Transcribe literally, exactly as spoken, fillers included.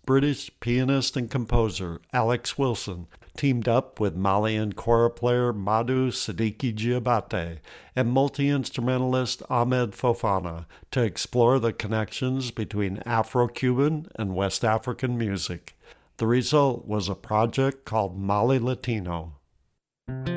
British pianist and composer Alex Wilson teamed up with Malian kora player Madhu Siddiqui Diabate and multi-instrumentalist Ahmed Fofana to explore the connections between Afro-Cuban and West African music. The result was a project called Mali Latino.